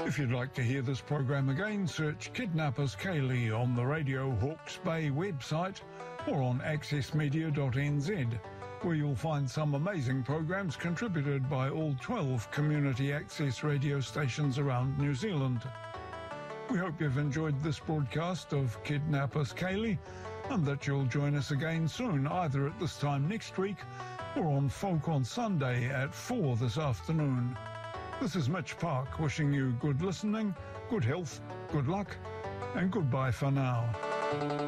If you'd like to hear this program again, search Kidnappers Kaylee on the Radio Hawke's Bay website or on accessmedia.nz, where you'll find some amazing programs contributed by all 12 community access radio stations around New Zealand. We hope you've enjoyed this broadcast of Kidnappers Kaylee and that you'll join us again soon, either at this time next week or on Folk on Sunday at 4 this afternoon. This is Mitch Park wishing you good listening, good health, good luck, and goodbye for now.